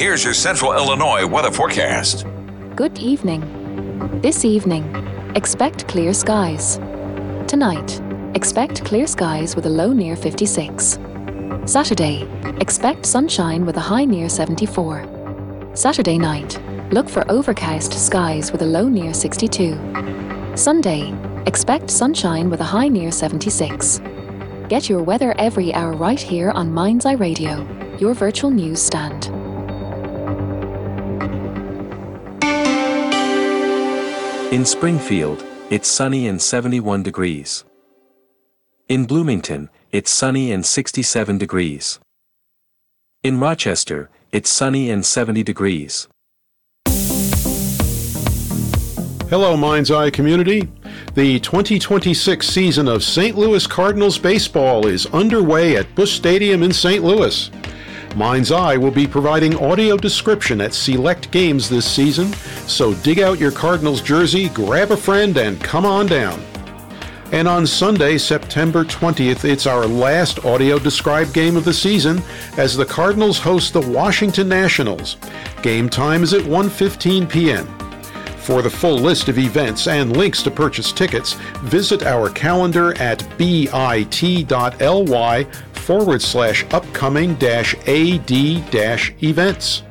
here's your Central Illinois weather forecast. Good evening. This evening, expect clear skies. Tonight, expect clear skies with a low near 56. Saturday, expect sunshine with a high near 74. Saturday night, look for overcast skies with a low near 62. Sunday, expect sunshine with a high near 76. Get your weather every hour right here on Mind's Eye Radio, your virtual news stand. In Springfield, it's sunny and 71 degrees. In Bloomington, it's sunny and 67 degrees. In Rochester, it's sunny and 70 degrees. Hello, Mind's Eye community. The 2026 season of St. Louis Cardinals baseball is underway at Busch Stadium in St. Louis. Mind's Eye will be providing audio description at select games this season, so dig out your Cardinals jersey, grab a friend, and come on down. And on Sunday, September 20th, it's our last audio-described game of the season as the Cardinals host the Washington Nationals. Game time is at 1:15 p.m. For the full list of events and links to purchase tickets, visit our calendar at bit.ly/upcoming-ad-events.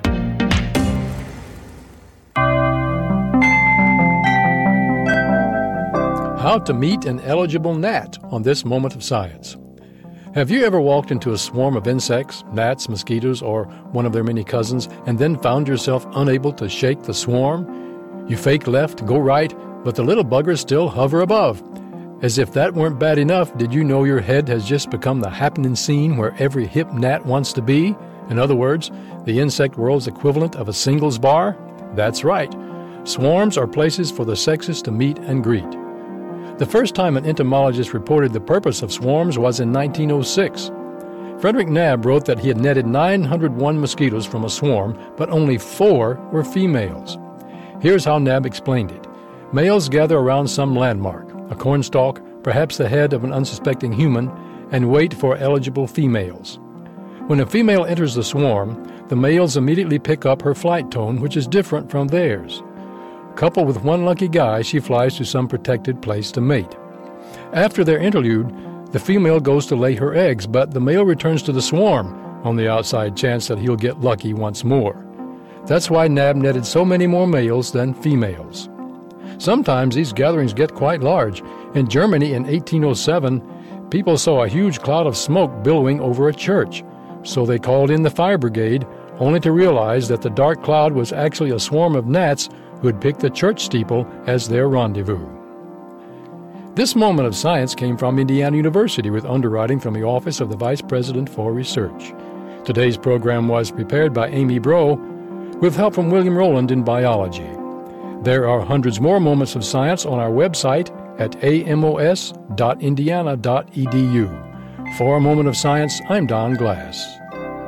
How to meet an eligible gnat on this moment of science. Have you ever walked into a swarm of insects, gnats, mosquitoes, or one of their many cousins, and then found yourself unable to shake the swarm? You fake left, go right, but the little buggers still hover above. As if that weren't bad enough, did you know your head has just become the happening scene where every hip gnat wants to be? In other words, the insect world's equivalent of a singles bar? That's right. Swarms are places for the sexes to meet and greet. The first time an entomologist reported the purpose of swarms was in 1906. Frederick Knabb wrote that he had netted 901 mosquitoes from a swarm, but only 4 were females. Here's how Knabb explained it. Males gather around some landmark, a cornstalk, perhaps the head of an unsuspecting human, and wait for eligible females. When a female enters the swarm, the males immediately pick up her flight tone, which is different from theirs. Coupled with one lucky guy, she flies to some protected place to mate. After their interlude, the female goes to lay her eggs, but the male returns to the swarm on the outside chance that he'll get lucky once more. That's why Knabb netted so many more males than females. Sometimes these gatherings get quite large. In Germany in 1807, people saw a huge cloud of smoke billowing over a church, so they called in the fire brigade, only to realize that the dark cloud was actually a swarm of gnats who had picked the church steeple as their rendezvous. This moment of science came from Indiana University with underwriting from the Office of the Vice President for Research. Today's program was prepared by Amy Breaux with help from William Rowland in biology. There are hundreds more moments of science on our website at amos.indiana.edu. For A Moment of Science, I'm Don Glass.